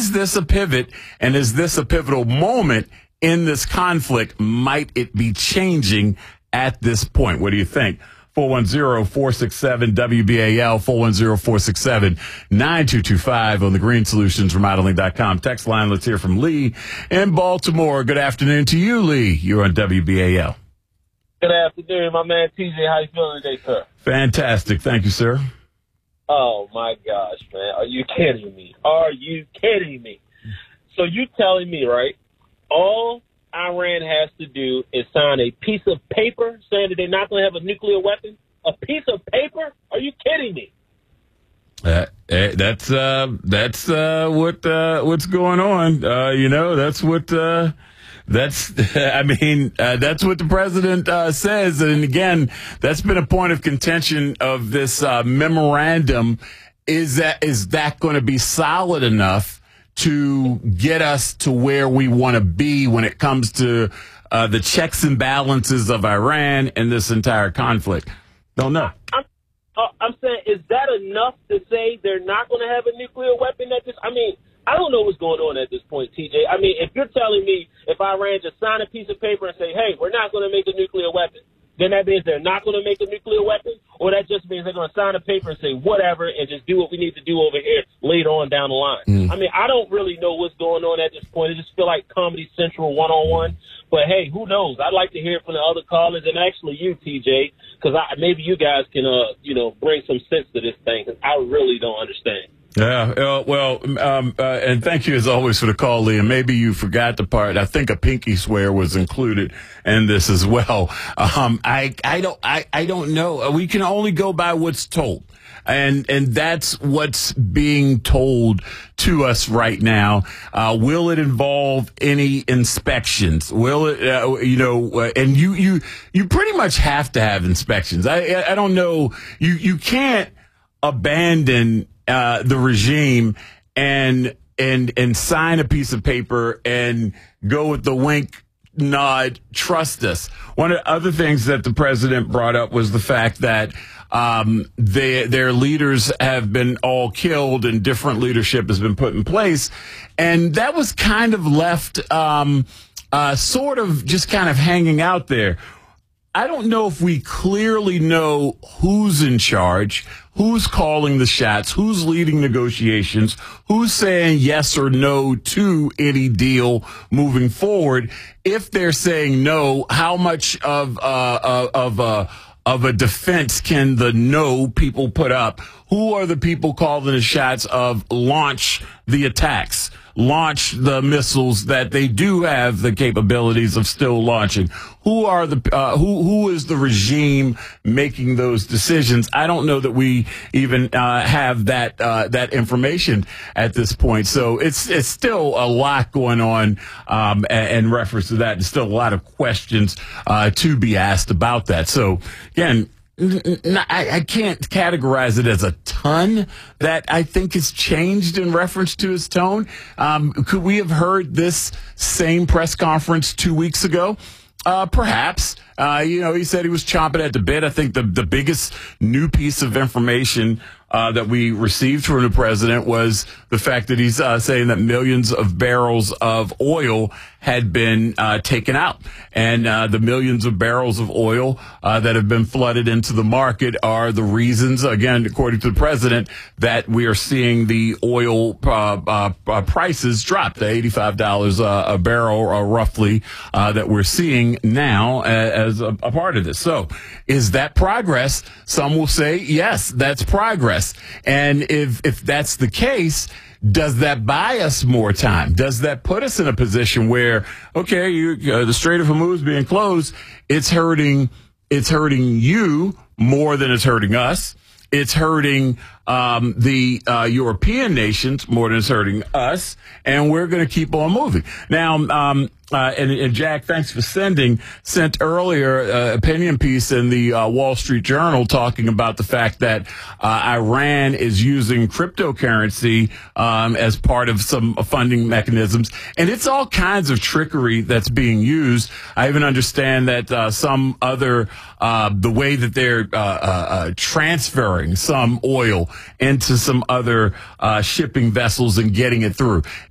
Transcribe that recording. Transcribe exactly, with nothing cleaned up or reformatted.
is this a pivot, and is this a pivotal moment in this conflict? Might it be changing at this point? What do you think? four one zero, four six seven, W B A L, four one zero, four six seven, nine two two five on the Green Solutions Remodeling dot com text line. Let's hear from Lee in Baltimore. Good afternoon to you, Lee. You're on W B A L. Good afternoon, my man T J. How you feeling today, sir? Fantastic. Thank you, sir. Oh, my gosh, man. Are you kidding me? Are you kidding me? So you telling me, right, all Iran has to do is sign a piece of paper saying that they're not going to have a nuclear weapon? A piece of paper? Are you kidding me? Uh, that's uh, that's uh, what uh, what's going on. Uh, you know, that's what uh, that's. I mean, uh, that's what the president uh, says. And again, that's been a point of contention of this uh, memorandum. Is that is that going to be solid enough to get us to where we want to be when it comes to uh, the checks and balances of Iran and this entire conflict? Don't know. I'm, uh, I'm saying, is that enough to say they're not going to have a nuclear weapon at this? I mean, I don't know what's going on at this point, T J. I mean, if you're telling me if Iran just sign a piece of paper and say, hey, we're not going to make a nuclear weapon, then that means they're not going to make a nuclear weapon? Or that just means they're going to sign a paper and say whatever and just do what we need to do over here later on down the line? Mm. I mean, I don't really know what's going on at this point. I just feel like Comedy Central one-on-one. But, hey, who knows? I'd like to hear from the other callers and actually you, T J, because maybe you guys can, uh, you know, bring some sense to this thing, because I really don't understand. Yeah, uh, well, um, uh, and thank you as always for the call, Lee. And maybe you forgot the part. I think a pinky swear was included in this as well. Um, I, I don't, I, I don't know. We can only go by what's told, and and that's what's being told to us right now. Uh, will it involve any inspections? Will it, uh, you know? Uh, and you, you, you pretty much have to have inspections. I, I, I don't know. You, you can't abandon Uh, the regime and and and sign a piece of paper and go with the wink, nod, trust us. One of the other things that the president brought up was the fact that um, they, their leaders have been all killed and different leadership has been put in place, and that was kind of left um, uh, sort of just kind of hanging out there. I don't know if we clearly know who's in charge, who's calling the shots, who's leading negotiations, who's saying yes or no to any deal moving forward. If they're saying no, how much of uh, of a of a defense can the no people put up? Who are the people calling the shots of launch the attacks, launch the missiles that they do have the capabilities of still launching? Who are the uh, who who is the regime making those decisions? I don't know that we even uh, have that uh, that information at this point. So it's it's still a lot going on um, in reference to that. There's still a lot of questions uh, to be asked about that. So again, I, I can't categorize it as a ton that I think has changed in reference to his tone. Um, could we have heard this same press conference two weeks ago? Uh, perhaps. Uh, you know, he said he was chomping at the bit. I think the, the biggest new piece of information uh, that we received from the president was the fact that he's uh, saying that millions of barrels of oil had been uh, taken out. And uh, the millions of barrels of oil uh, that have been flooded into the market are the reasons, again, according to the president, that we are seeing the oil uh, uh, uh, prices drop to eighty-five dollars uh, a barrel, uh, roughly, uh, that we're seeing now as a, a part of this. So is that progress? Some will say, yes, that's progress. And if if that's the case, does that buy us more time? Does that put us in a position where, okay, you, uh, the Strait of Hormuz being closed, it's hurting, it's hurting you more than it's hurting us. It's hurting um, the uh, European nations more than it's hurting us, and we're going to keep on moving. Now, um, uh, and, and Jack, thanks for sending, sent earlier uh, opinion piece in the uh, Wall Street Journal talking about the fact that uh, Iran is using cryptocurrency um, as part of some funding mechanisms, and it's all kinds of trickery that's being used. I even understand that uh, some other, uh, the way that they're uh, uh, uh, transferring some oil into some other uh, shipping vessels and getting it through.